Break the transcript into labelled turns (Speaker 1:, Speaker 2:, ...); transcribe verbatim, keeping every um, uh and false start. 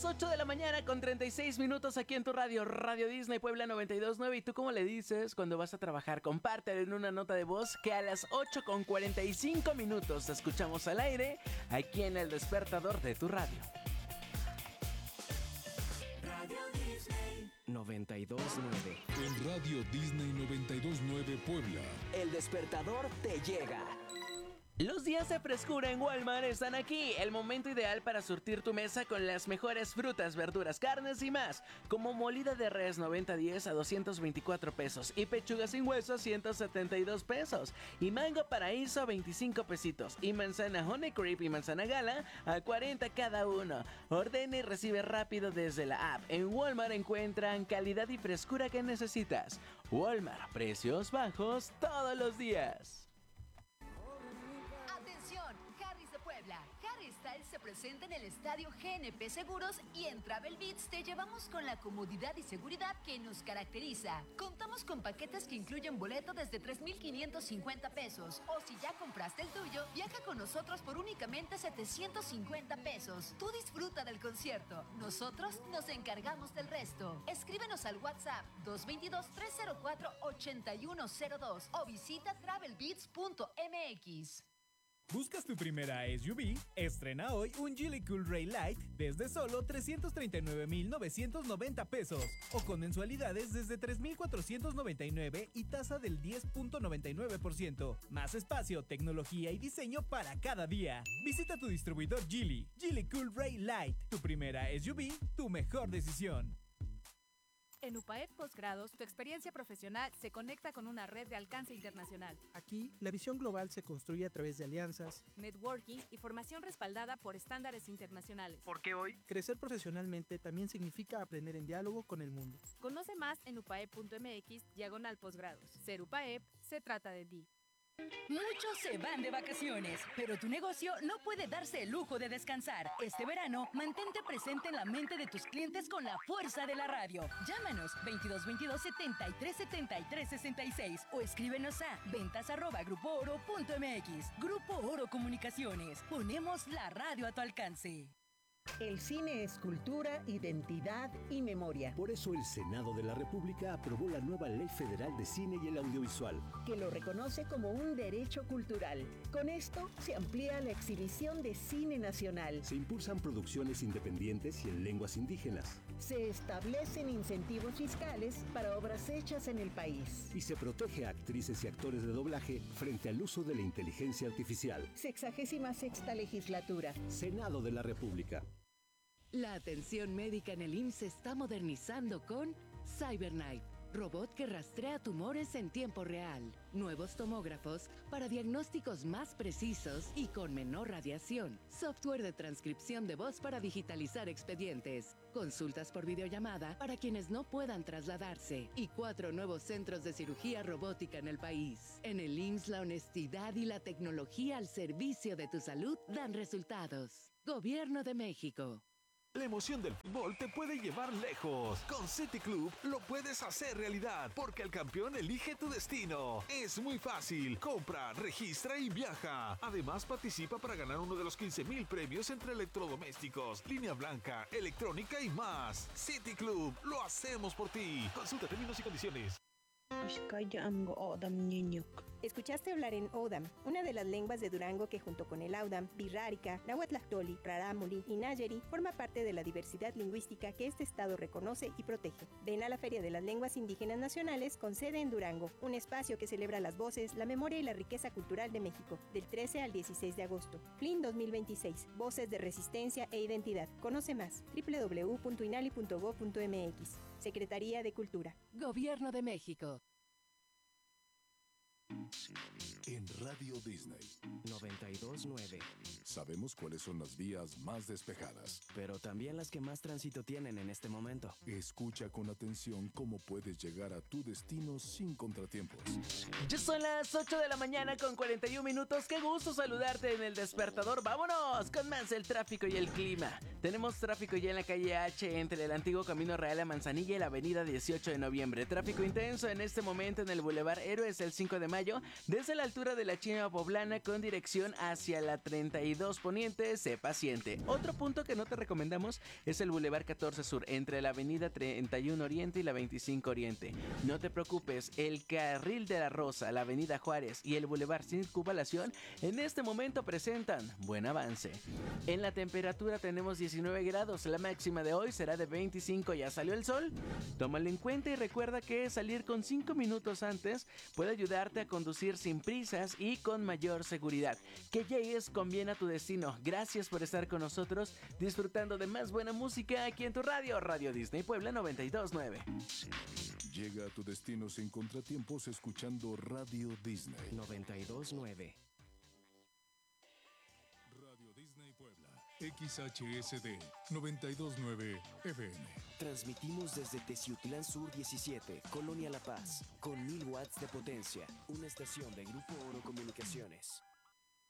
Speaker 1: ocho de la mañana con treinta y seis minutos aquí en tu radio, Radio Disney Puebla noventa y dos punto nueve. ¿Y tú cómo le dices cuando vas a trabajar? Compártelo en una nota de voz que a las ocho con cuarenta y cinco minutos te escuchamos al aire aquí en el despertador de tu radio.
Speaker 2: Radio Disney
Speaker 3: noventa y dos punto nueve.
Speaker 4: En Radio Disney noventa y dos punto nueve Puebla.
Speaker 3: El despertador te llega.
Speaker 1: Los días de frescura en Walmart están aquí, el momento ideal para surtir tu mesa con las mejores frutas, verduras, carnes y más, como molida de res noventa diez a doscientos veinticuatro pesos y pechuga sin hueso a ciento setenta y dos pesos y mango paraíso a veinticinco pesitos y manzana honey creep y manzana gala a cuarenta cada uno. Ordena y recibe rápido desde la app. En Walmart encuentran calidad y frescura que necesitas. Walmart, precios bajos todos los días.
Speaker 5: Harris de Puebla. Harry Styles se presenta en el estadio G N P Seguros y en Travel Beats te llevamos con la comodidad y seguridad que nos caracteriza. Contamos con paquetes que incluyen boleto desde tres mil quinientos cincuenta pesos o si ya compraste el tuyo, viaja con nosotros por únicamente setecientos cincuenta pesos. Tú disfruta del concierto, nosotros nos encargamos del resto. Escríbenos al WhatsApp dos dos dos, tres cero cuatro, ocho uno cero dos o visita travel beats punto m x.
Speaker 6: ¿Buscas tu primera S U V? Estrena hoy un Geely Cool Ray Light desde solo trescientos treinta y nueve mil novecientos noventa pesos o con mensualidades desde tres mil cuatrocientos noventa y nueve y tasa del diez punto noventa y nueve por ciento. Más espacio, tecnología y diseño para cada día. Visita tu distribuidor Geely. Geely Cool Ray Light. Tu primera S U V, tu mejor decisión.
Speaker 7: En UPAED Postgrados, tu experiencia profesional se conecta con una red de alcance internacional.
Speaker 8: Aquí, la visión global se construye a través de alianzas,
Speaker 7: networking y formación respaldada por estándares internacionales.
Speaker 8: Porque hoy, crecer profesionalmente también significa aprender en diálogo con el mundo.
Speaker 7: Conoce más en upaep punto m x diagonal posgrados. Ser UPAEP se trata de ti.
Speaker 5: Muchos se van de vacaciones, pero tu negocio no puede darse el lujo de descansar. Este verano, mantente presente en la mente de tus clientes con la fuerza de la radio. Llámanos veintidós veintidós, setenta y tres setenta y tres sesenta y seis o escríbenos a ventas arroba grupo oro punto m x. Grupo Oro Comunicaciones. Ponemos la radio a tu alcance.
Speaker 9: El cine es cultura, identidad y memoria.
Speaker 10: Por eso el Senado de la República aprobó la nueva Ley Federal de Cine y el Audiovisual,
Speaker 9: que lo reconoce como un derecho cultural. Con esto se amplía la exhibición de cine nacional.
Speaker 10: Se impulsan producciones independientes y en lenguas indígenas.
Speaker 9: Se establecen incentivos fiscales para obras hechas en el país.
Speaker 10: Y se protege a actrices y actores de doblaje frente al uso de la inteligencia artificial.
Speaker 9: Sexagésima sexta legislatura.
Speaker 10: Senado de la República.
Speaker 11: La atención médica en el I M S S se está modernizando con CyberKnife, robot que rastrea tumores en tiempo real. Nuevos tomógrafos para diagnósticos más precisos y con menor radiación. Software de transcripción de voz para digitalizar expedientes. Consultas por videollamada para quienes no puedan trasladarse. Y cuatro nuevos centros de cirugía robótica en el país. En el I M S S la honestidad y la tecnología al servicio de tu salud dan resultados. Gobierno de México.
Speaker 12: La emoción del fútbol te puede llevar lejos. Con City Club lo puedes hacer realidad, porque el campeón elige tu destino. Es muy fácil. Compra, registra y viaja. Además, participa para ganar uno de los quince mil premios entre electrodomésticos, línea blanca, electrónica y más. City Club, lo hacemos por ti. Consulta términos y condiciones.
Speaker 13: Escuchaste hablar en Odam, una de las lenguas de Durango que junto con el Audam, Birrárica, Nahuatlactoli, Rarámuri y Nayeri forma parte de la diversidad lingüística que este estado reconoce y protege. Ven a la Feria de las Lenguas Indígenas Nacionales con sede en Durango, un espacio que celebra las voces, la memoria y la riqueza cultural de México, del trece al dieciséis de agosto. F L I N dos mil veintiséis, Voces de Resistencia e Identidad. Conoce más, doble u doble u doble u punto inali punto gob punto m x. Secretaría de Cultura.
Speaker 11: Gobierno de México.
Speaker 4: En Radio Disney
Speaker 3: noventa y dos punto nueve.
Speaker 4: Sabemos cuáles son las vías más despejadas,
Speaker 3: pero también las que más tránsito tienen en este momento.
Speaker 4: Escucha con atención cómo puedes llegar a tu destino sin contratiempos.
Speaker 1: Ya son las ocho de la mañana con cuarenta y un minutos. Qué gusto saludarte en el despertador. Vámonos con más del tráfico y el clima. Tenemos tráfico ya en la calle H entre el antiguo Camino Real a Manzanilla y la avenida dieciocho de noviembre. Tráfico intenso en este momento en el Boulevard Héroes el cinco de mayo uno desde la altura de la Chima Poblana con dirección hacia la treinta y dos Poniente. Sé paciente. Otro punto que no te recomendamos es el Boulevard catorce Sur entre la avenida treinta y uno Oriente y la veinticinco Oriente. No te preocupes, el carril de la Rosa, la avenida Juárez y el Boulevard Circunvalación en este momento presentan buen avance. En la temperatura tenemos diecinueve grados, la máxima de hoy será de veinticinco. ¿Ya salió el sol? Tómalo en cuenta y recuerda que salir con cinco minutos antes puede ayudarte a conducir sin prisas y con mayor seguridad. Que llegues con bien a tu destino. Gracias por estar con nosotros disfrutando de más buena música aquí en tu radio, Radio Disney Puebla noventa y dos punto nueve.
Speaker 4: Llega a tu destino sin contratiempos escuchando Radio Disney
Speaker 3: noventa y dos punto nueve.
Speaker 4: Radio Disney Puebla, X H S D noventa y dos punto nueve F M.
Speaker 3: Transmitimos desde Teciutlán Sur diecisiete, Colonia La Paz, con mil watts de potencia. Una estación de Grupo Oro Comunicaciones.